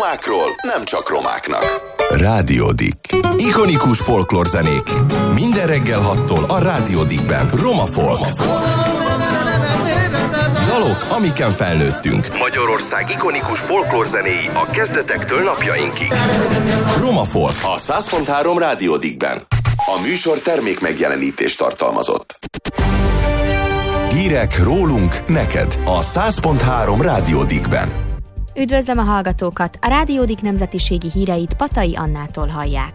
Romákról nem csak romáknak. Rádió Dick. Ikonikus folklórzenék. Minden reggel 6-tól a Rádió Dickben. Roma Folk. Dalok, amiken felnőttünk. Magyarország ikonikus folklórzenéi a kezdetektől napjainkig. Roma Folk a 100.3 Rádió Dickben. A műsor termék megjelenítést tartalmazott. Hírek rólunk neked a 100.3 Rádió Dickben. Üdvözlöm a hallgatókat! A Rádió Dick nemzetiségi híreit Patai Annától hallják.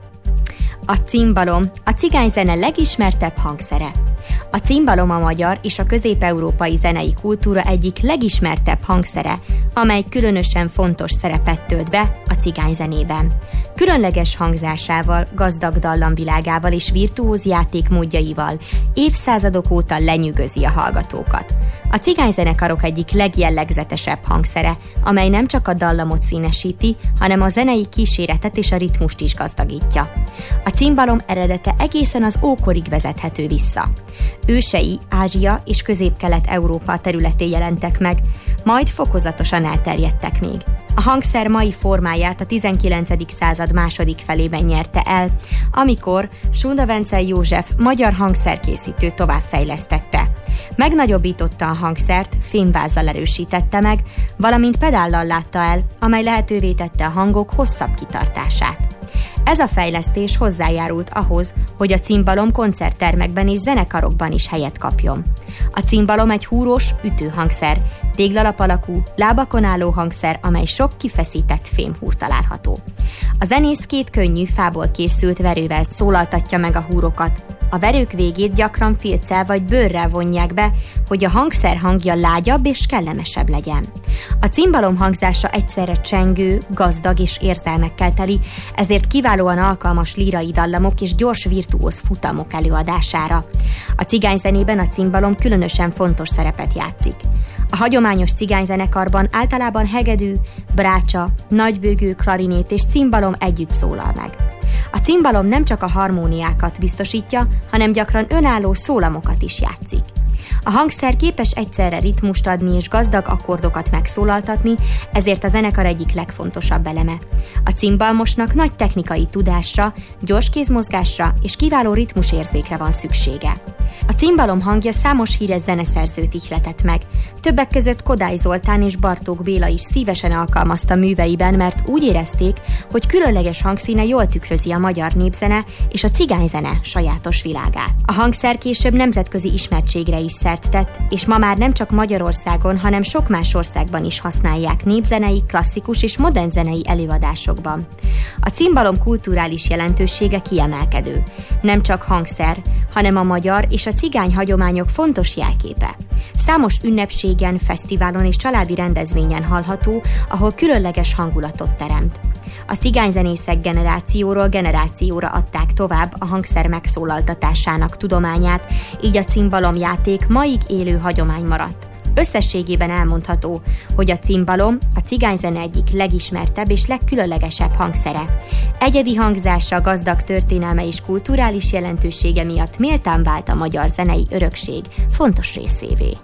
A cimbalom a cigányzene legismertebb hangszere. A cimbalom a magyar és a közép-európai zenei kultúra egyik legismertebb hangszere, amely különösen fontos szerepet tölt be a cigányzenében. Különleges hangzásával, gazdag dallamvilágával és virtuóz játékmódjaival évszázadok óta lenyűgözi a hallgatókat. A cigányzenekarok egyik legjellegzetesebb hangszere, amely nem csak a dallamot színesíti, hanem a zenei kíséretet és a ritmust is gazdagítja. A cimbalom eredete egészen az ókorig vezethető vissza. Ősei Ázsia és Közép-Kelet-Európa területén jelentek meg, majd fokozatosan elterjedtek még. A hangszer mai formáját a 19. század második felében nyerte el, amikor Sunda Vencel József magyar hangszerkészítő továbbfejlesztette. Megnagyobbította a hangszert, fémvázzal erősítette meg, valamint pedállal látta el, amely lehetővé tette a hangok hosszabb kitartását. Ez a fejlesztés hozzájárult ahhoz, hogy a cimbalom koncerttermekben és zenekarokban is helyet kapjon. A cimbalom egy húrós, ütőhangszer, téglalap alakú, lábakon álló hangszer, amely sok kifeszített fémhúr található. A zenész két könnyű, fából készült verővel szólaltatja meg a húrokat. A verők végét gyakran filccel vagy bőrrel vonják be, hogy a hangszer hangja lágyabb és kellemesebb legyen. A cimbalom hangzása egyszerre csengő, gazdag és érzelmekkel teli, ezért kiválóan alkalmas lírai dallamok és gyors virtuóz futamok előadására. A cigányzenében a cimbalom különösen fontos szerepet játszik. A hagyományos cigányzenekarban általában hegedű, brácsa, nagybőgő, klarinét és cimbalom együtt szólal meg. A cimbalom nem csak a harmóniákat biztosítja, hanem gyakran önálló szólamokat is játszik. A hangszer képes egyszerre ritmust adni és gazdag akkordokat megszólaltatni, ezért a zenekar egyik legfontosabb eleme. A cimbalmosnak nagy technikai tudásra, gyors kézmozgásra és kiváló ritmusérzékre van szüksége. A cimbalom hangja számos híres zeneszerzőt ihletett meg. Többek között Kodály Zoltán és Bartók Béla is szívesen alkalmazta műveiben, mert úgy érezték, hogy különleges hangszíne jól tükrözi a magyar népzene és a cigányzene sajátos világát. A hangszer később nemzetközi ismertségre is szert tett, és ma már nem csak Magyarországon, hanem sok más országban is használják népzenei, klasszikus és modern zenei előadásokban. A cimbalom kulturális jelentősége kiemelkedő. Nem csak hangszer, hanem a magyar és a cigány hagyományok fontos jelképe. Számos ünnepségen, fesztiválon és családi rendezvényen hallható, ahol különleges hangulatot teremt. A cigányzenészek generációról generációra adták tovább a hangszer megszólaltatásának tudományát, így a cimbalomjáték maig élő hagyomány maradt. Összességében elmondható, hogy a cimbalom a cigányzene egyik legismertebb és legkülönlegesebb hangszere. Egyedi hangzása, gazdag történelme és kulturális jelentősége miatt méltán vált a magyar zenei örökség fontos részévé.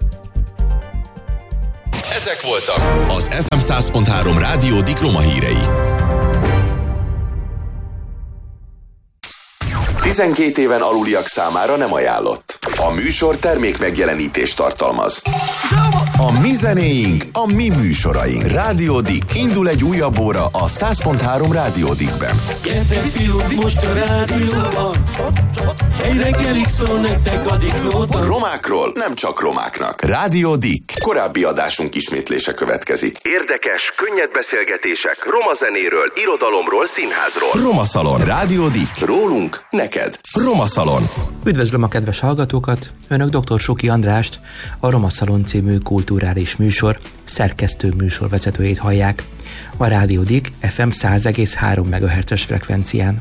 Ezek voltak az FM 100.3 Rádió Dick Roma hírei. 12 éven aluliak számára nem ajánlott. A műsor termék megjelenítést tartalmaz. A mi zenéink, a mi műsoraink. Rádió Dick. Indul egy újabb óra a 100.3 Rádió Dickben. Gyertek fiúk, most a rádióban. Egy reggelig szól nektek a Dickróton. Romákról nem csak romáknak. Rádió Dick. Korábbi adásunk ismétlése következik. Érdekes, könnyed beszélgetések roma zenéről, irodalomról, színházról. Roma Szalon. Rádió Dick. Rólunk, neked. Roma Szalon. Üdvözlöm a kedves hallgatókat! Önök dr. Suki Andrást, a Roma Szalon című kulturális műsor szerkesztő műsorvezetőjét hallják a Rádió Dick FM 100,3 MHz-es frekvencián.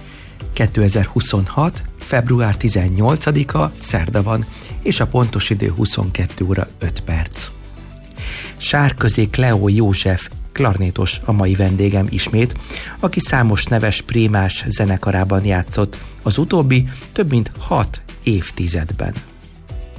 2026. február 18-a szerda van, és a pontos idő 22 óra 5 perc. Sárközi Cleo József klarnétos a mai vendégem ismét, aki számos neves prémás zenekarában játszott az utóbbi több mint 6 évtizedben.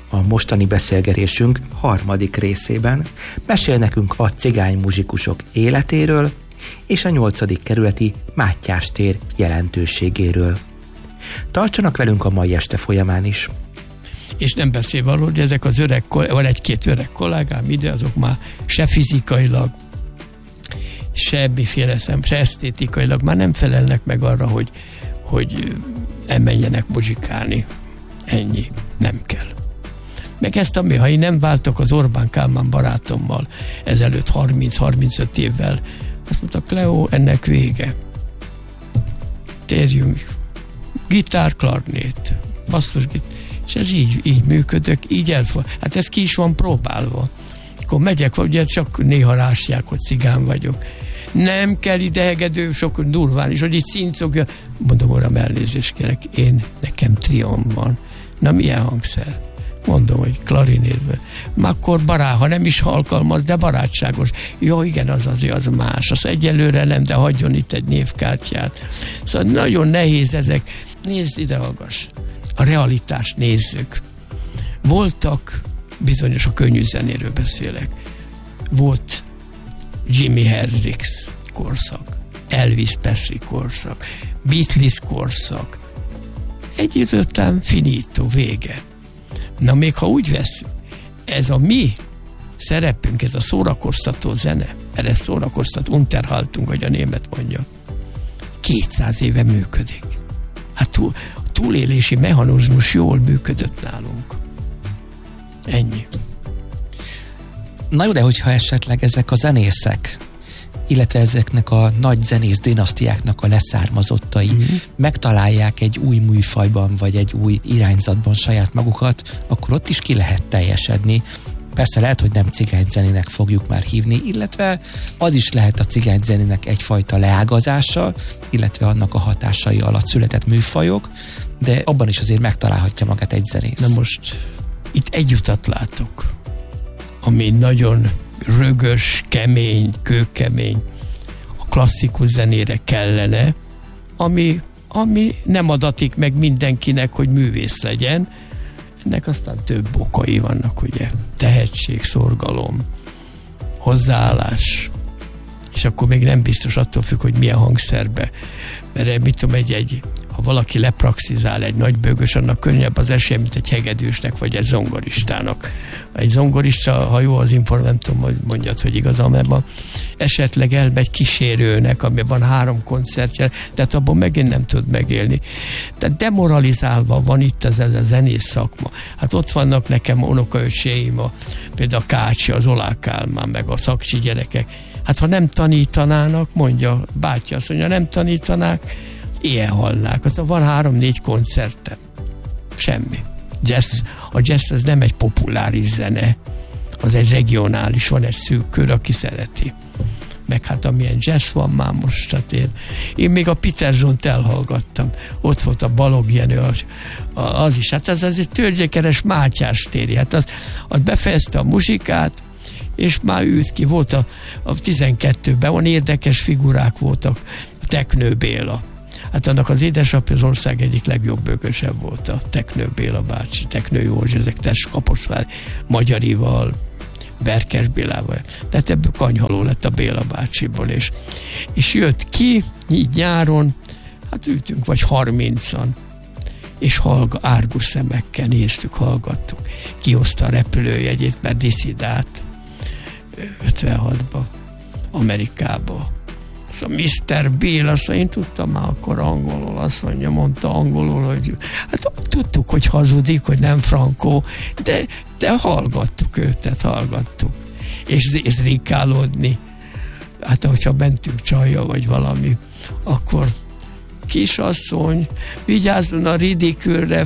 A mostani beszélgetésünk harmadik részében mesél nekünk a cigány muzsikusok életéről és a 8. kerületi Mátyás tér jelentőségéről. Tartsanak velünk a mai este folyamán is. És nem beszélve arról, hogy ezek az van egy-két öreg kollégám ide, azok már se fizikailag, semmiféle se esztétikailag már nem felelnek meg arra, hogy elmenjenek muzsikálni. Ennyi. Nem kell. Meg ezt, ha én nem váltok az Orbán Kálmán barátommal ezelőtt 30-35 évvel, azt mondta, Cleo, ennek vége. Térjünk. Gitár, klarnét, basszusgitár. És ez így működök, így hát ez ki is van próbálva. Akkor megyek, ugye csak néha rásják, hogy cigán vagyok. Nem kell idehegedő, sok durván is, hogy így szincogja. Mondom, uram, elnézést kérek, nekem triom van. Na, milyen hangszer? Mondom, hogy klarinétben. Már akkor ha nem is alkalmaz, de barátságos. Jó, igen, az más. Az egyelőre nem, de hagyjon itt egy névkártyát. Szóval nagyon nehéz ezek. Nézd ide, hallgass. A realitást nézzük. Voltak, bizonyos a könnyű zenéről beszélek, volt Jimi Hendrix korszak, Elvis Presley korszak, Beatles korszak. Egy idő után finito, vége. Na még ha úgy veszünk, ez a mi szerepünk, ez a szórakoztató zene, ez szórakoztató, Unterhaltung, hogy a német mondja, 200 éve működik. Hát túlélési mechanizmus jól működött nálunk. Ennyi. Na jó, de hogyha esetleg ezek a zenészek, illetve ezeknek a nagy zenész dinasztiáknak a leszármazottai megtalálják egy új műfajban, vagy egy új irányzatban saját magukat, akkor ott is ki lehet teljesedni. Persze lehet, hogy nem cigányzenének fogjuk már hívni, illetve az is lehet a cigányzenének egyfajta leágazása, illetve annak a hatásai alatt született műfajok, de abban is azért megtalálhatja magát egy zenész. Na most itt egy utat látok, ami nagyon rögös, kemény, kőkemény, a klasszikus zenére kellene, ami nem adatik meg mindenkinek, hogy művész legyen. Ennek aztán több okai vannak, ugye? Tehetség, szorgalom, hozzáállás, és akkor még nem biztos attól függ, hogy milyen hangszerbe. Mert mit tudom, ha valaki lepraxizál egy nagy bőgös, annak könnyebb az esélye, mint egy hegedűsnek, vagy egy zongoristának. Egy zongorista, ha jó az inform, nem tudom, hogy mondjad, hogy igazam, ebben esetleg elmegy kísérőnek, amiben 3 koncertje, tehát abban megint nem tud megélni. Tehát demoralizálva van itt ez a zenész szakma. Hát ott vannak nekem unokaöcséim, például a Kácsi, az Olá Kálmán, meg a Szakcsi gyerekek. Hát ha nem tanítanának, mondja bátyja, azt mondja, nem tanítanák, ilyen hallnák. Aztán van 3-4 koncertem. Semmi. A jazz az nem egy populáris zene, az egy regionális, van egy szűk kör, aki szereti. Meg hát amilyen jazz van már most, hát én még a Peter Zsont elhallgattam. Ott volt a Balogh Jenő, az is. Hát ez egy Törgyékeres Mátyás téri. Hát az befejezte a muzsikát, és már ült ki. Volt a 12-ben, van érdekes figurák voltak. A Teknő Béla. Hát annak az édesapja az ország egyik legjobb bögösebb volt, a Teknő Béla bácsi, Teknő József, ezek Kaposvár Magyarival, Berkes Bélával. Tehát ebből kanyhaló lett a Béla bácsiból, és jött ki, így nyáron, hát ültünk vagy 30-an, és árgus szemekkel néztük, hallgattuk. Kihozta a repülőjegyét, mert diszidált 56-ba, Amerikába. Szóval Mr. Bill, azt én tudtam már akkor angolul, azt mondta angolul, hogy hát tudtuk, hogy hazudik, hogy nem frankó, de hallgattuk őt, tehát hallgattuk. És zrikálódni. Hát, hogyha mentünk csajja, vagy valami, akkor kisasszony, vigyázzon a ridikülre,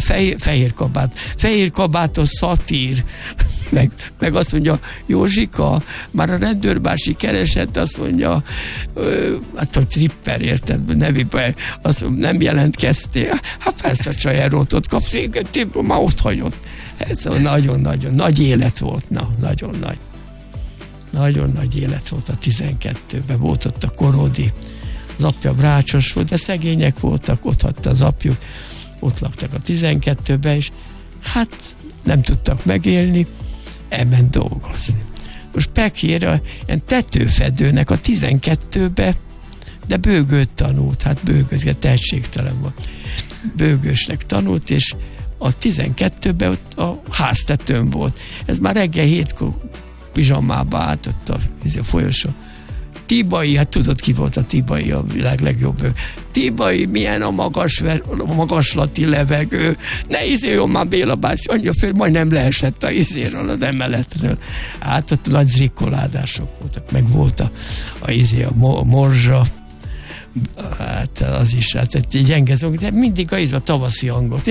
fehér kabátos szatír, meg azt mondja, Józsika, már a rendőrbácsi keresett, azt mondja, hát a tripper, érted, nevében, azt mondja, nem jelentkeztél. Hát persze a csajárót ott kapsz, már ott hagyott. Ez nagyon-nagyon nagy élet volt, nagyon nagy. Nagyon nagy élet volt a 12-ben, volt ott a Korodi, az apja brácsos volt, de szegények voltak, ott hagyta az apjuk, ott laktak a 12-ben, és hát nem tudtak megélni, elment dolgozni. Most Pekére ilyen tetőfedőnek a 12-be, de bőgőt tanult, hát bőgőzget, tehetségtelen volt. Bőgősnek tanult, és a 12-ben ott a háztetőn volt. Ez már reggel 7-kor pizsamába állt ott a folyosó. Tibai, hát tudod ki volt a Tibai, a világ legjobb. Tibai, milyen a magaslati levegő. Ne izéljon már Béla bácsi, annyira fél, majdnem leesett a izéről, az emeletről. Hát ott nagy zrikkoládások voltak, meg volt a morzsa, hát az is, hát egy gyenge zong, de mindig a tavaszi hangot.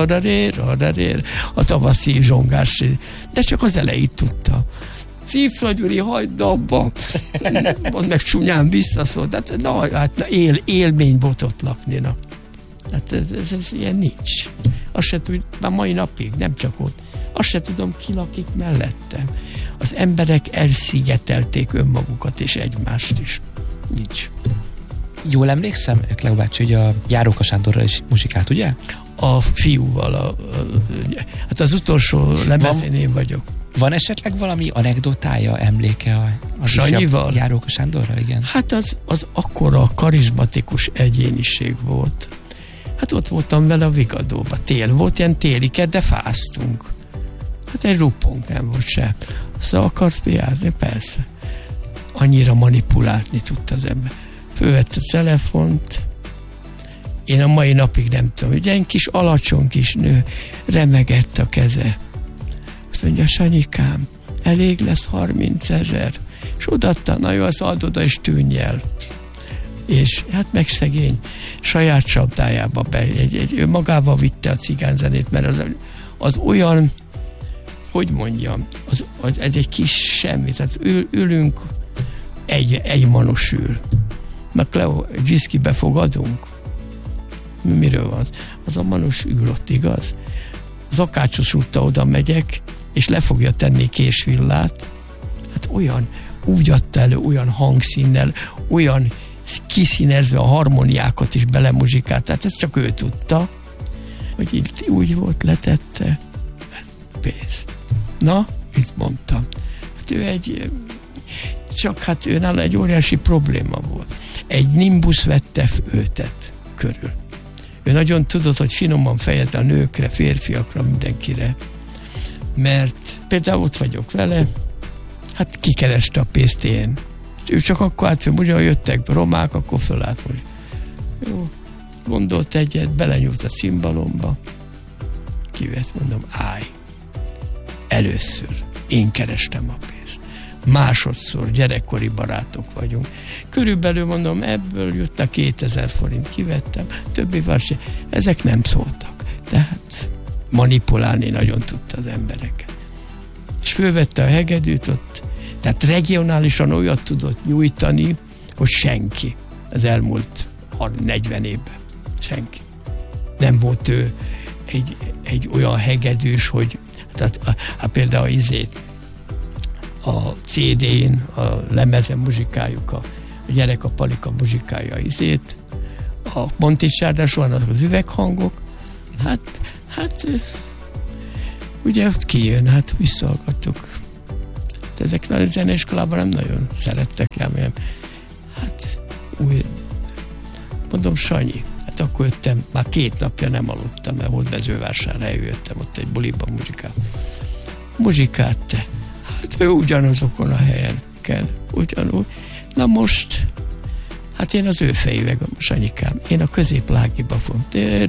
A tavaszi zsongás, de csak az elejét tudta. Cifra Gyuri, hagyd abba! Meg csúnyán visszaszólt. Hát élménybotot lakni. Na. Hát ez ilyen nincs. Azt se tudom, már mai napig, nem csak ott. Azt se tudom, ki lakik mellettem. Az emberek elszigetelték önmagukat és egymást is. Nincs. Jól emlékszem, Kleo bácsi, hogy a Járóka Sándorral is muzsikált, ugye? A fiúval. Hát az utolsó lemezén én vagyok. Van esetleg valami anekdotája, emléke a Sanyival? Járóka Sándorral, igen? Hát az akkora karizmatikus egyéniség volt. Hát ott voltam vele a Vigadóba. Tél volt, ilyen téliket, de fáztunk. Hát egy ruppunk nem volt se. Szóval akarsz piázni? Persze. Annyira manipulálni tudta az ember. Fölvette a telefont. Én a mai napig nem tudom, hogy egy kis alacsony kis nő, remegett a keze. Azt mondja, Sanyikám, elég lesz 30 000. És odaadta, na jó, az add oda, és tűnj el. És hát meg szegény, saját csapdájába ő magával vitte a cigányzenét, mert az olyan, hogy mondjam, ez egy kis semmi, tehát ülünk, egy manos ül. Meg Kleo, egy viszkibe fogadunk? Miről van az? Az a manos ül ott, igaz? Az Akácsos útta oda megyek, és le fogja tenni késvillát. Hát olyan, úgy adta elő, olyan hangszínnel, olyan kiszínezve a harmóniákat is belemuzsikált, tehát ezt csak ő tudta, hogy így úgy volt, letette. Pénz. Na, mit mondtam? Hát ő csak ő nála egy óriási probléma volt. Egy nimbusz vette őtet körül. Ő nagyon tudott, hogy finoman fejezze a nőkre, férfiakra, mindenkire. Mert például ott vagyok vele, hát kikereste a pénzt én. Ő csak akkor átfő, ugye, ha jöttek romák, akkor fölállt. Jó, gondolt egyet, belenyúlt a cimbalomba, kivett, mondom, állj. Először én kerestem a pénzt. Másodszor gyerekkori barátok vagyunk. Körülbelül mondom, ebből jött a 2000 forint, kivettem, többi varsi. Ezek nem szóltak. Tehát manipulálni nagyon tudta az embereket. És fölvette a hegedűt ott, tehát regionálisan olyat tudott nyújtani, hogy senki az elmúlt 40 évben. Senki. Nem volt ő egy olyan hegedűs, hogy tehát például a CD-n, a lemezen muzsikáljuk, a gyerek a palika muzsikálja a Monticsárdas vannak az üveghangok, hát ugye ott kijön, hát visszahallgattuk. Hát ezekre a zeneiskolában nem nagyon szerettek el, hát úgy mondom, Sanyi, hát akkor jöttem, már 2 napja nem aludtam, mert volt Mezővásárra, eljöttem ott egy buliba muzsikát te. Hát ő ugyanazokon a helyen kell, ugyanúgy. Na most, hát én az ő fejével, Sanyikám, én a középlágiba fogom.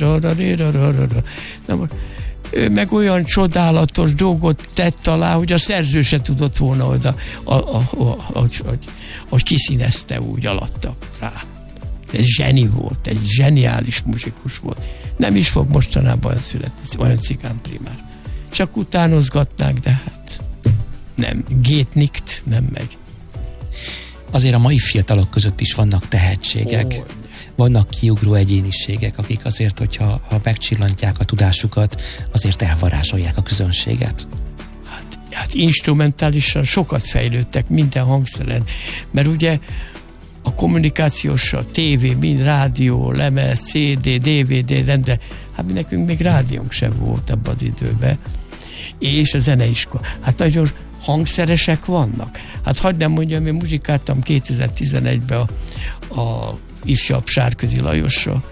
Na most, ő meg olyan csodálatos dolgot tett alá, hogy a szerző se tudott volna oda, hogy kiszínezte úgy alatta rá. Ez zseni volt, egy zseniális muzsikus volt. Nem is fog mostanában olyan születni, olyan cigánprimár. Csak utánozgatnák, de hát nem, gétnikt nem megy. Azért a mai fiatalok között is vannak tehetségek. Vannak kiugró egyéniségek, akik azért, hogyha megcsillantják a tudásukat, azért elvarázsolják a közönséget. Hát instrumentálisan sokat fejlődtek minden hangszeren, mert ugye a kommunikációs, a tévé, mind rádió, lemez, CD, DVD, de hát mi nekünk még rádiónk sem volt abban az időben. és a zeneiskola. Hát nagyon hangszeresek vannak. Hát hagyd nem mondjam, én muzsikáltam 2011-ben a ifjabb Sárközi Lajosra.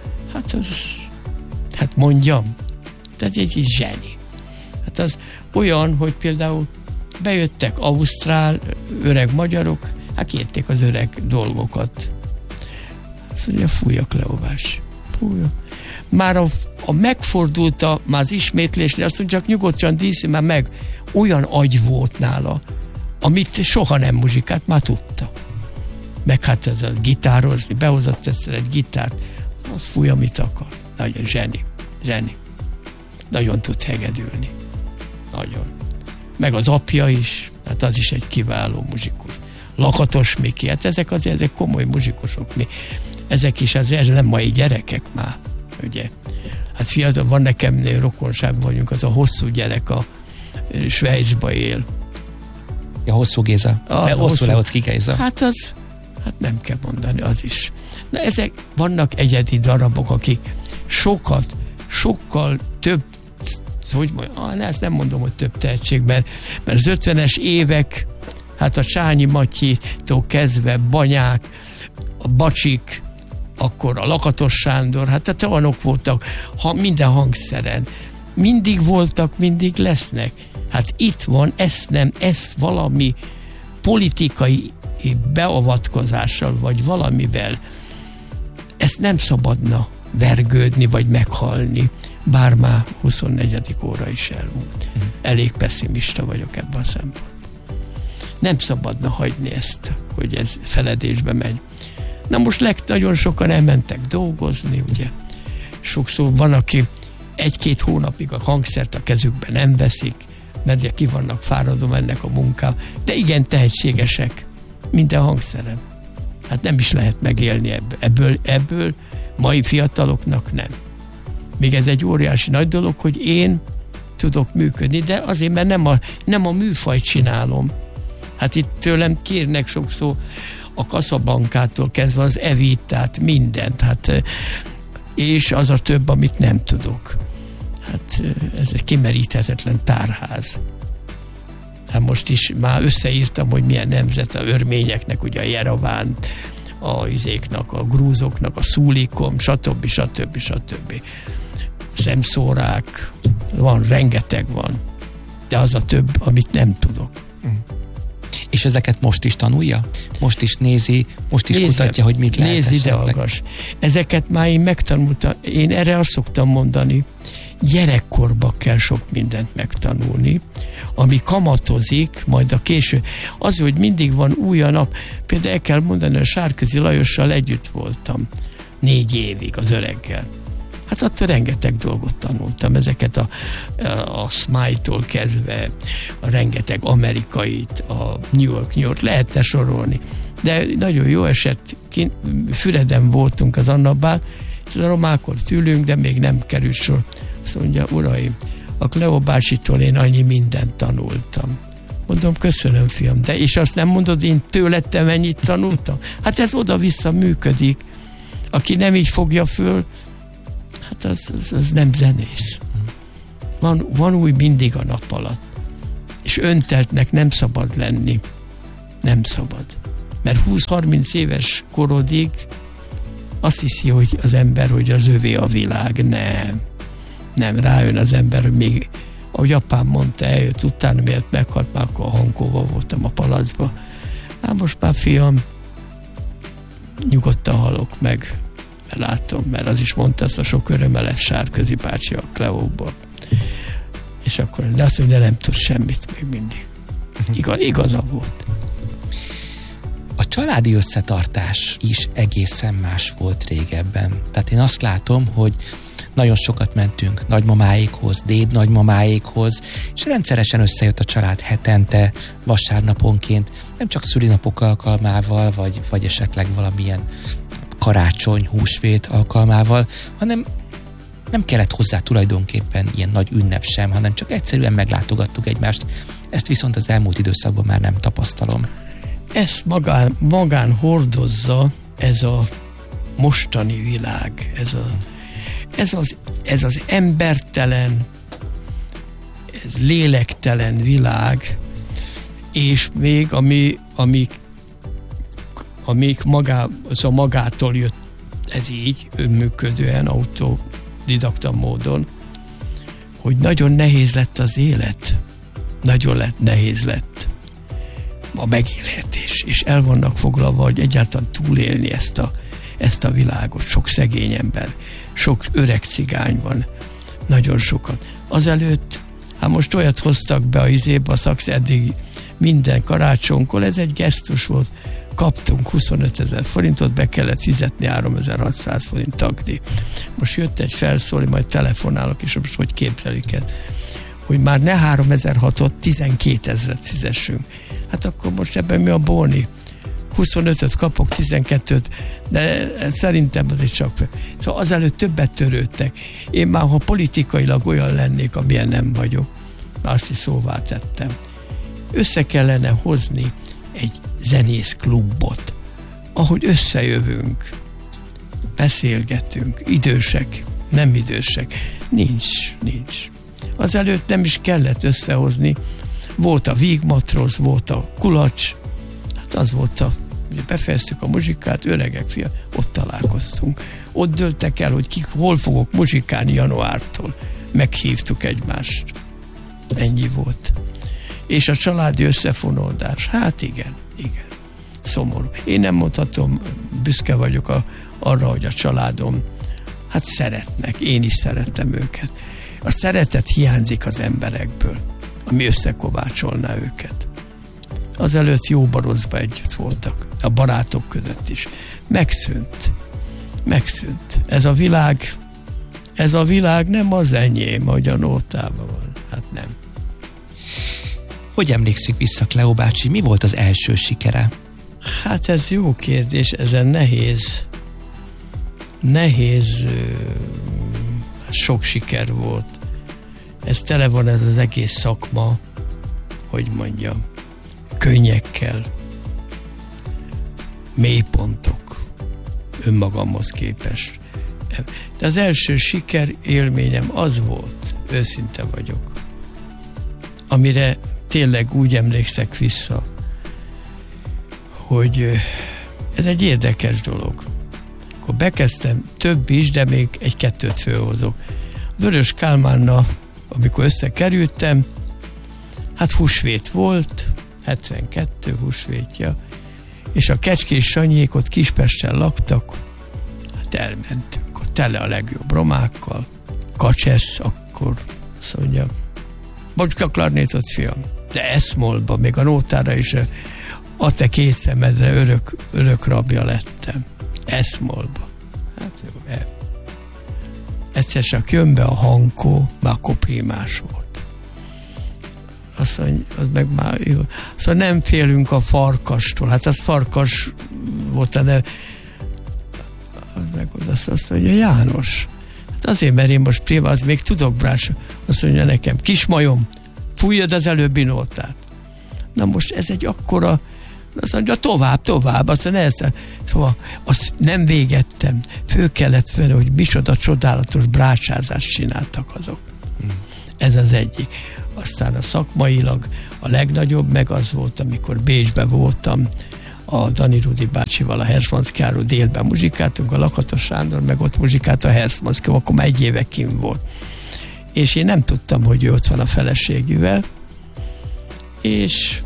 Hát mondjam, tehát egy zseni. Hát az olyan, hogy például bejöttek ausztrál öreg magyarok, hát kérték az öreg dolgokat. Azt mondja, fújjak Leobás. Fújjak. Már a megfordult már az ismétlésre, azt mondja, csak nyugodtan díszi már meg. Olyan agy volt nála, amit soha nem muzsikált, már tudta. Meg hát ez a gitározni, behozott egyszer egy gitárt, az fúj, amit akar. Nagyon zseni. Nagyon tud hegedülni. Nagyon. Meg az apja is, hát az is egy kiváló muzsikus. Lakatos Miki, hát ezek komoly muzsikusok. Ezek is azért nem mai gyerekek már, ugye. Hát fiatal, van nekem rokonságban vagyunk, az a Hosszú gyerek a Svájcba él. Ja, Hosszú Géza. Hosszú Leocki Géza. Hát nem kell mondani, az is. Na ezek vannak egyedi darabok, akik sokkal több, hogy mondjam, ezt nem mondom, hogy több tehetség, mert az 50-es évek, hát a Csányi Matyitól kezdve Banyák, a Bacsik, akkor a Lakatos Sándor, hát olyanok voltak, minden hangszeren. Mindig voltak, mindig lesznek. Hát itt van, ezt valami politikai beavatkozással, vagy valamivel, ezt nem szabadna vergődni, vagy meghalni, bár már 24. óra is elmúlt. Elég pessimista vagyok ebben a szempontból. Nem szabadna hagyni ezt, hogy ez feledésbe megy. Na most nagyon sokan elmentek dolgozni, ugye. Sokszor van, aki 1-2 hónapig a hangszert a kezükbe nem veszik, mert ugye ki vannak fáradva ennek a munkával, de igen tehetségesek minden hangszeren. Hát nem is lehet megélni ebből mai fiataloknak nem. Még ez egy óriási nagy dolog, hogy én tudok működni, de azért, mert nem a műfajt csinálom. Hát itt tőlem kérnek sokszor a Casablancától kezdve az Evitát, mindent, hát, és az a több, amit nem tudok. Hát ez egy kimeríthetetlen tárház. Hát most is már összeírtam, hogy milyen nemzet, a örményeknek, ugye a Jereván, a izéknak, a grúzoknak, a Szúlikom, stb. Szemszórák, rengeteg van. De az a több, amit nem tudok. És ezeket most is tanulja? Most is nézi, most is kutatja, hogy mit lehet esetleg? Nézd ide, hallgass. Ezeket már én megtanultam. Én erre azt szoktam mondani, gyerekkorba kell sok mindent megtanulni, ami kamatozik, majd a késő. Az, hogy mindig van új a nap. Például el kell mondani, hogy a Sárközi Lajossal együtt voltam 4 évig az öreggel. Hát attól rengeteg dolgot tanultam, ezeket a Smile-tól kezdve, a rengeteg amerikait, a New York, lehetne sorolni. De nagyon jó eset, Füreden voltunk az Annabál, a romákot ülünk, de még nem került sor. Azt mondja, uraim, a Cleo bácsitól én annyi mindent tanultam. Mondom, köszönöm, fiam, de és azt nem mondod, én tőled te mennyit tanultam? Hát ez oda-vissza működik. Aki nem így fogja föl, hát az nem zenész. Van új mindig a nap alatt. És önteltnek nem szabad lenni. Nem szabad. Mert 20-30 éves korodig azt hiszi, hogy az ember, hogy az övé a világ. Nem, rájön az ember, hogy még, ahogy apám mondta, eljött utána, miért meghalt, már akkor a Hankóval voltam a palacba. Hát most már, fiam, nyugodtan halok meg, mert látom, mert az is mondta, azt a sok öröme lesz Sárközi bácsi a Cleóból. És akkor, de azt mondja, nem tud semmit még mindig. Igaza volt. A családi összetartás is egészen más volt régebben. Tehát én azt látom, hogy nagyon sokat mentünk nagymamáékhoz, dédnagymamáékhoz, és rendszeresen összejött a család hetente, vasárnaponként, nem csak szülinapok alkalmával, vagy esetleg valamilyen karácsony, húsvét alkalmával, hanem nem kellett hozzá tulajdonképpen ilyen nagy ünnep sem, hanem csak egyszerűen meglátogattuk egymást. Ezt viszont az elmúlt időszakban már nem tapasztalom. Ezt magán hordozza ez a mostani világ, ez az embertelen, ez lélektelen világ, és még amik magától jött ez így, önműködően, autodidakta módon, hogy nagyon nehéz lett az élet. Nagyon nehéz lett a megélhetés, és el vannak foglalva, hogy egyáltalán túlélni ezt a világot. Sok szegény ember, sok öreg cigány van, nagyon sokat. Azelőtt, most olyat hoztak be a eddig minden karácsonykor, ez egy gesztus volt, kaptunk 25 000 forintot, be kellett fizetni 3600 forint tagdíj. Most jött egy felszólí, majd telefonálok, és most hogy képzelik ezt, hogy már ne 3600-ot, 12 000 fizessünk. Hát akkor most ebben mi a bóni? 25-öt kapok, 12-t, de szerintem azért csak. Szóval azelőtt többet törődtek. Én már, ha politikailag olyan lennék, amilyen nem vagyok, azt is szóvá tettem. Össze kellene hozni egy zenészklubot, ahogy összejövünk, beszélgetünk, idősek, nem idősek. Nincs. Azelőtt nem is kellett összehozni. Volt a vígmatrosz, volt a kulacs, hát az volt befejeztük a muzsikát, öregek, fia, ott találkoztunk. Ott döltek el, hogy hol fogok muzsikálni januártól. Meghívtuk egymást. Ennyi volt. És a családi összefonódás, hát igen. Szomorú. Én nem mondhatom, büszke vagyok arra, hogy a családom hát szeretnek, én is szerettem őket. A szeretet hiányzik az emberekből, ami összekovácsolná őket. Azelőtt jóba rosszba együtt voltak, a barátok között is. Megszűnt. Ez a világ nem az enyém, hogy a nótában van. Hát nem. Hogy emlékszik vissza Kleó bácsi, mi volt az első sikere? Hát ez jó kérdés, ezen nehéz sok siker volt. Ez tele van ez az egész szakma, hogy mondjam, könnyekkel, mélypontok önmagamhoz képest. De az első siker élményem az volt, őszinte vagyok, amire tényleg úgy emlékszek vissza, hogy ez egy érdekes dolog. Akkor bekezdtem több is, de még egy-kettőt fölhozok. Vörös Kálmánnal, amikor összekerültem, hát húsvét volt, 72 húsvétja, és a Kecskés Sanyék ott Kispesten laktak, hát elmentünk, ott tele a legjobb romákkal, Kacsesz, akkor azt mondja, Bocska klarnétot, fiam, de Eszmolba, még a nótára is a te két szemedre örök rabja lettem. Eszmolba. Hát jó, egyszer csak jön be a Hankó, már akkor primás volt. Azt mondja, az meg már jó. Szóval nem félünk a farkastól. Hát az farkas volt a neve. Az meg azt mondja, János. Hát azért, mert én most primás, az még tudok brás. Azt mondja nekem, kismajom, fújjad az előbbi nótát. Na most ez egy akkora, azt mondja, tovább, azt mondja, szóval azt nem végettem. Föl kellett vele, hogy micsoda csodálatos brácsázást csináltak azok. Ez az egyik. Aztán a szakmailag a legnagyobb meg az volt, amikor Bécsben voltam, a Dani Rudi bácsival a Herzmanszkáról délben muzsikáltunk, a Lakatos Sándor meg ott muzsikált a Herzmanszkáról, akkor már egy éve kint volt. És én nem tudtam, hogy ő ott van a feleségével, és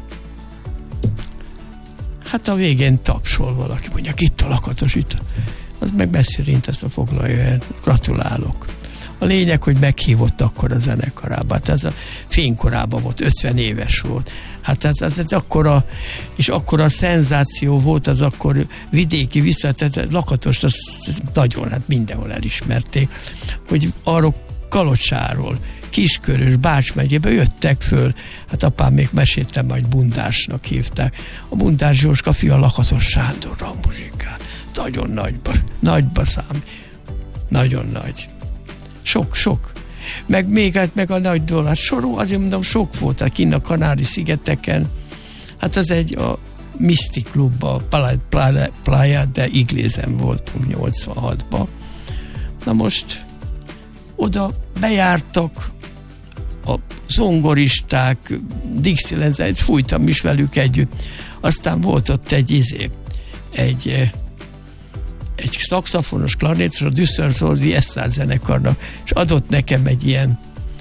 hát a végén tapsol valaki, mondja, itt a Lakatos, itt. Az meg messzire ezt a foglalja el. Gratulálok. A lényeg, hogy meghívott akkor a zenekarába. Hát ez a fénykorában volt, 50 éves volt. Hát ez akkora, és akkora szenzáció volt, az akkor vidéki visszatett, Lakatost az nagyon, hát mindenhol elismerték, hogy arról Kalocsáról, Kiskörös, Bács megyébe jöttek föl, hát apám még meséltem, majd Bundásnak hívták. A Bundás Jóska fia Lakatos Sándorral muzsikál. Nagyon nagyba nagyon nagy. Sok. Meg még meg a nagy dolog. Hát soró, azért mondom, sok volt a kinn a Kanári-szigeteken. Hát az a Mystic Klubban, Playa de Iglézen voltunk 86-ban. Na most oda bejártak a zongoristák, Dixieland, fújtam is velük együtt. Aztán volt ott egy szaxofonos, klarnétos, a Düsseldorfi Esztrát zenekarnak, és adott nekem egy ilyen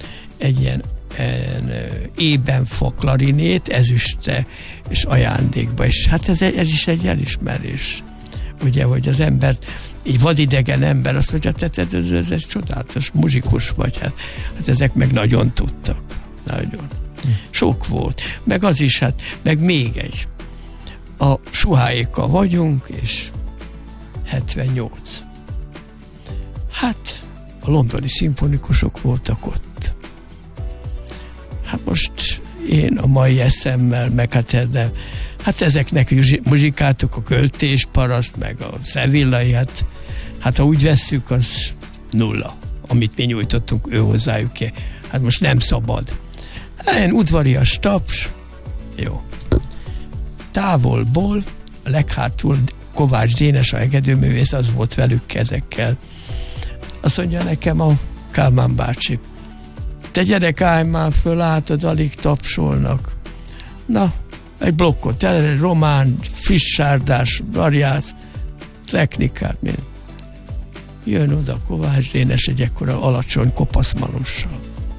ébenfa klarinét, ezüstre és ajándékba. És hát ez is egy elismerés. Ugye, hogy az ember, egy vadidegen ember azt mondja, ez csodálatos muzsikus vagy. Hát ezek meg nagyon tudtak. Nagyon. Sok volt. Meg az is, meg még egy. A Suháékkal vagyunk, és 78. Hát a londoni szimfonikusok voltak ott. Hát most én a mai eszemmel, meg hát ezeknek muzsikáltuk a Költés Paraszt, meg a Szevillai, hát ha úgy vesszük, az nulla, amit mi nyújtottunk ő hozzájuk. Hát most nem szabad. Ilyen udvarias taps, jó. Távolból, a leghátul Kovács Dénes, a hegedűművész, az volt velük ezekkel. Azt mondja nekem a Kálmán bácsi, te gyerek, állj már föl, látod, alig tapsolnak. Na, egy blokkot, egy román, frissárdás, variász, technikát, mind. Jön oda Kovács Dénes egy ekkora alacsony kopaszmanossal.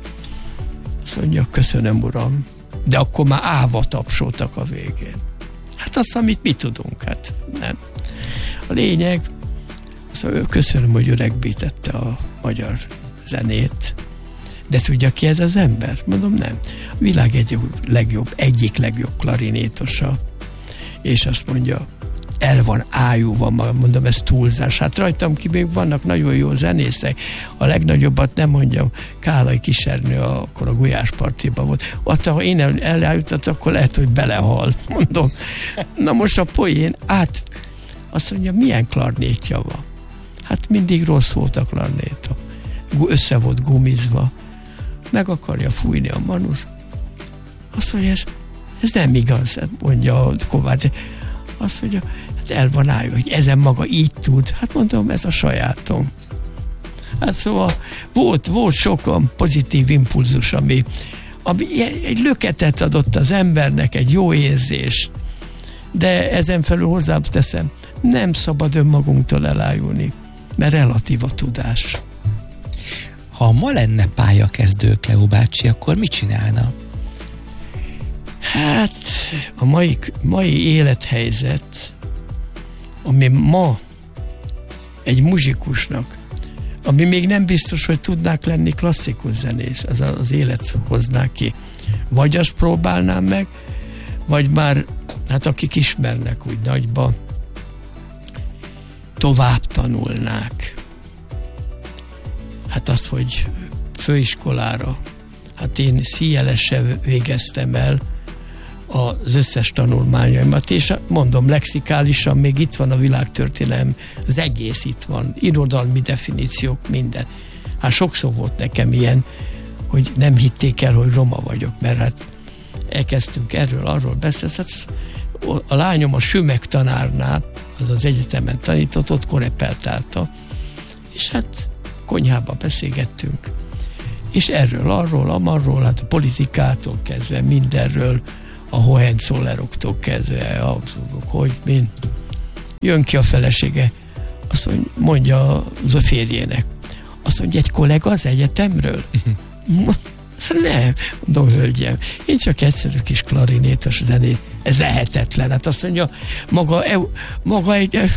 Azt mondja, köszönöm, uram. De akkor már állva tapsoltak a végén. Hát azt, amit mi tudunk, hát nem. A lényeg, szóval köszönöm, hogy öregbítette a magyar zenét. De tudja ki ez az ember? Mondom, nem. A világ egyik legjobb klarinétosa. És azt mondja, el van ájúva, mondom, ez túlzás. Hát rajtam ki még vannak nagyon jó zenészek. A legnagyobbat nem mondjam, Kálai Kisernő, akkor a Gulyáspartiban volt. Ott, ha én elállított, akkor lehet, hogy belehal. Mondom, na most a poén azt mondja, milyen klarnétja van? Hát mindig rossz volt a klarnéta. Össze volt gumizva. Meg akarja fújni a manus. Azt mondja, ez nem igaz, mondja a Kovács. Azt mondja, hát el van állva, hogy ezen maga így tud. Hát mondom, ez a sajátom. Hát szóval volt sokan pozitív impulzus, ami egy löketet adott az embernek, egy jó érzés. De ezen felül hozzáteszem, nem szabad önmagunktól elájulni, mert relatív a tudás. Ha ma lenne pályakezdő Kleó bácsi, akkor mit csinálna? Hát a mai élethelyzet, ami ma egy muzsikusnak, ami még nem biztos, hogy tudnák lenni klasszikus zenész, az élet hozná ki. Vagy azt próbálnám meg, vagy már, hát akik ismernek úgy nagyba, tovább tanulnák. Hát az, hogy főiskolára, hát én CLS-sel végeztem el az összes tanulmányaimat, és mondom, lexikálisan még itt van a világtörténelem, az egész itt van, irodalmi definíciók, minden. Hát sokszor volt nekem ilyen, hogy nem hitték el, hogy roma vagyok, mert hát elkezdtünk arról beszélni. A lányom a Sümeg tanárnál, az egyetemen tanított, ott korepeltálta, és hát konyhában beszélgettünk. És arról, hát a politikától kezdve, mindenről, a Hohenzolleroktól kezdve, hogy mind. Jön ki a felesége, azt mondja az a férjének, azt mondja, egy kollega az egyetemről? Nem, mondom, hölgyem, én csak egyszerű kis klarinétos zenét, ez lehetetlen. Hát azt mondja, maga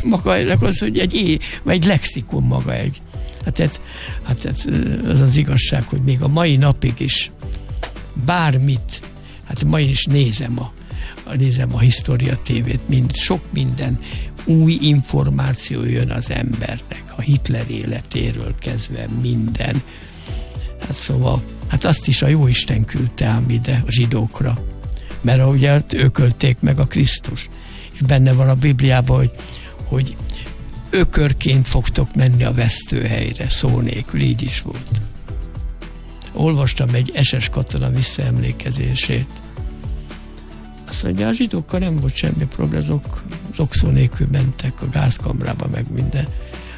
egy lexikon maga egy. Hát az az igazság, hogy még a mai napig is bármit, hát ma is nézem a História tévét, sok minden új információ jön az embernek, a Hitler életéről kezdve minden. Hát szóval, hát azt is a Jóisten küldte ám ide a zsidókra, mert ugye ők ölték meg a Krisztus. És benne van a Bibliában, hogy ökörként fogtok menni a vesztőhelyre, szó nélkül, így is volt. Olvastam egy SS katona visszaemlékezését. Azt mondja, a zsidókkal nem volt semmi probléma, azok szó nélkül mentek a gázkamrába, meg minden.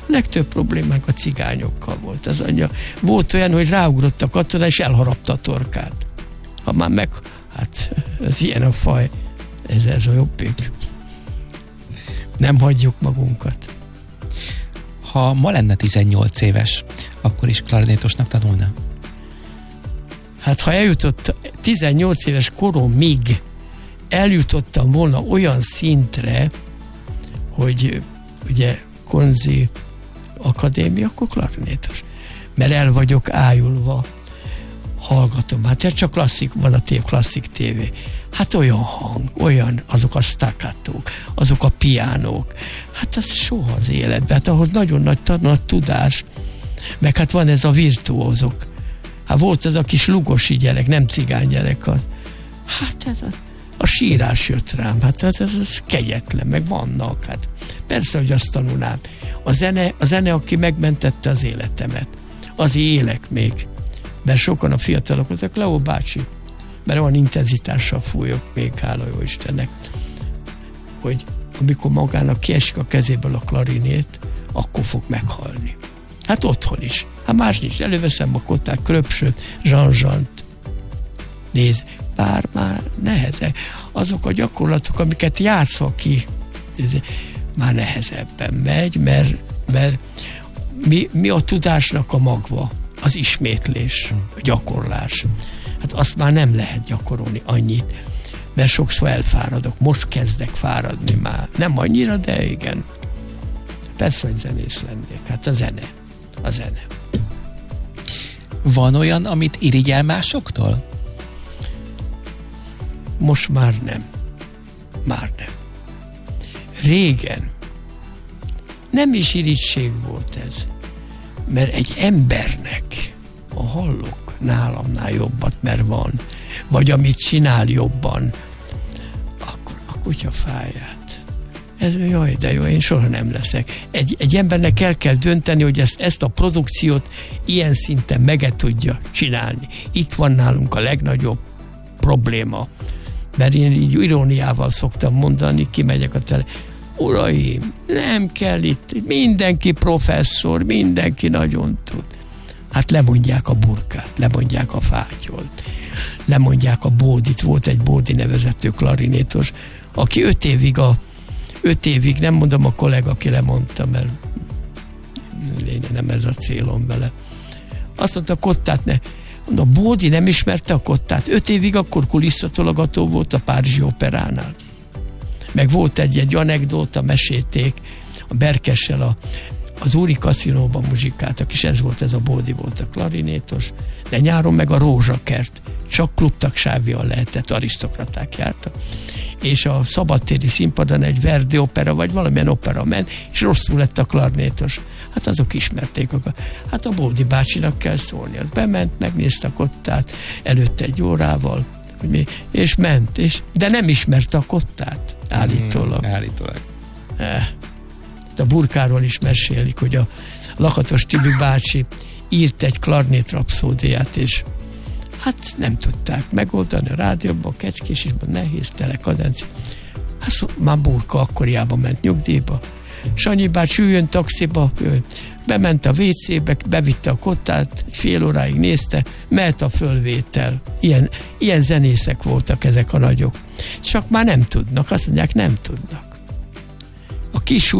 legtöbb problémánk a cigányokkal volt. Az anyja. Volt olyan, hogy ráugrott a katona, és elharapta a torkát. Ha már meg, hát ez ilyen a faj. Ez a jobbik. Nem hagyjuk magunkat. Ha ma lenne 18 éves, akkor is klarinétosnak tanulna? Hát ha eljutott 18 éves koromig eljutottam volna olyan szintre, hogy ugye Konzi Akadémia, akkor klarinétos. Mert el vagyok ájulva, hallgatom. Hát ez csak klasszik, van a klasszik tévé. Hát olyan hang, olyan, azok a staccatók, azok a piánók. Hát az soha az életben. Hát ahhoz nagyon nagy tudás. Meg hát van ez a virtuózok. Hát volt ez a kis lugosi gyerek, nem cigány gyerek az. Hát ez a sírás jött rám. Hát ez kegyetlen, meg vannak. Hát persze, hogy azt tanulnám. A zene, aki megmentette az életemet. Az élek még. Mert sokan a fiatalok, azok Leó bácsi, mert olyan intenzitással fújok még, hála jó Istennek, hogy amikor magának kiesik a kezéből a klarinét, akkor fog meghalni. Hát otthon is. Hát más nincs. Előveszem a kottát, Kröpsöt, Zsanzsant. Nézd, bár már neheze. Azok a gyakorlatok, amiket játszva ki, már nehezebben megy, mert mi a tudásnak a magva? Az ismétlés, a gyakorlás. Hát azt már nem lehet gyakorolni annyit, mert sokszor elfáradok. Most kezdek fáradni már. Nem annyira, de igen. Persze, hogy zenész lennék. Hát a zene. Van olyan, amit irigyel másoktól? Most már nem. Régen nem is irigység volt ez. Mert egy embernek, ha hallok nálamnál jobbat, mert van, vagy amit csinál jobban, akkor a kutya fáját. Ez jaj, de jó, én soha nem leszek. Egy embernek el kell dönteni, hogy ezt a produkciót ilyen szinten meg tudja csinálni. Itt van nálunk a legnagyobb probléma. Mert én így iróniával szoktam mondani, kimegyek a uraim, nem kell itt, mindenki professzor, mindenki nagyon tud. Hát lemondják a burkát, lemondják a fátyolt, lemondják a bódit. Volt egy Bódi nevezető klarinétos, aki 5 évig, nem mondom a kollega, aki lemondta, mert nem ez a célom vele. Azt mondta, a kottát a Bódi nem ismerte a kottát. 5 évig akkor kulisszatologató volt a Párizsi Operánál. Meg volt egy anekdóta, mesélték a Berkessel az Úri Kaszinóban muzsikáltak, és ez a Bódi volt a klarinétos, de nyáron meg a Rózsakert, csak klubtagsággal lehetett, arisztokraták jártak. És a szabadtéri színpadon egy Verdi opera, vagy valamilyen opera ment, és rosszul lett a klarinétos. Hát azok ismerték. Hát a Bódi bácsinak kell szólni. Az bement, megnézte a kottát előtte egy órával, és ment, de nem ismerte a kottát, állítólag. Állítólag. A burkáról is mesélik, hogy a Lakatos Tibi bácsi írt egy klarnét rapszódiát, és hát nem tudták megoldani a rádióban, a Kecskésisben, nehéz telekadenci. Hát már burka akkoriában ment nyugdíjba. Sanyi bácsi üljön taxiba, bement a WC-be, bevitte a kottát, egy fél óráig nézte, mehet a fölvétel. Ilyen zenészek voltak ezek a nagyok. Csak már nem tudnak, azt mondják, nem tudnak. A kis